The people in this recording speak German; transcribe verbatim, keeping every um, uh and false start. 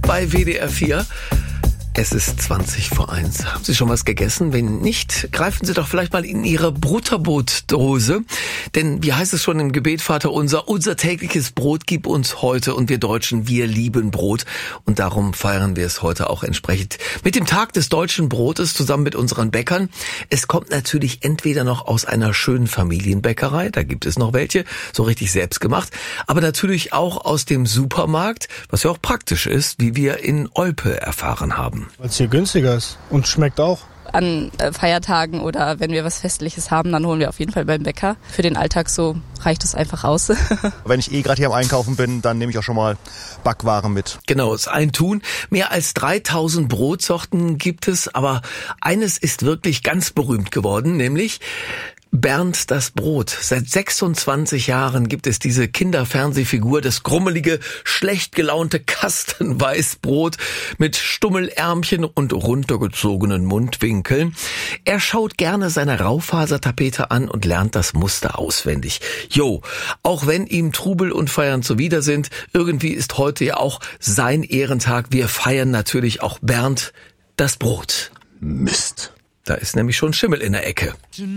bei W D R vier. Es ist zwanzig vor eins. Haben Sie schon was gegessen? Wenn nicht, greifen Sie doch vielleicht mal in Ihre Butterbrotdose. Denn wie heißt es schon im Gebet, Vater unser, unser tägliches Brot gib uns heute. Und wir Deutschen, wir lieben Brot. Und darum feiern wir es heute auch entsprechend mit dem Tag des deutschen Brotes zusammen mit unseren Bäckern. Es kommt natürlich entweder noch aus einer schönen Familienbäckerei, da gibt es noch welche, so richtig selbst gemacht. Aber natürlich auch aus dem Supermarkt, was ja auch praktisch ist, wie wir in Olpe erfahren haben. Weil es hier günstiger ist und schmeckt auch. An äh, Feiertagen oder wenn wir was Festliches haben, dann holen wir auf jeden Fall beim Bäcker. Für den Alltag so reicht es einfach aus. Wenn ich eh gerade hier am Einkaufen bin, dann nehme ich auch schon mal Backwaren mit. Genau, ist ein Tun. Mehr als dreitausend Brotsorten gibt es, aber eines ist wirklich ganz berühmt geworden, nämlich Bernd das Brot. Seit sechsundzwanzig Jahren gibt es diese Kinderfernsehfigur, das grummelige, schlecht gelaunte Kastenweißbrot mit Stummelärmchen und runtergezogenen Mundwinkeln. Er schaut gerne seine Raufasertapete an und lernt das Muster auswendig. Jo, auch wenn ihm Trubel und Feiern zuwider sind, irgendwie ist heute ja auch sein Ehrentag. Wir feiern natürlich auch Bernd das Brot. Mist. Da ist nämlich schon Schimmel in der Ecke.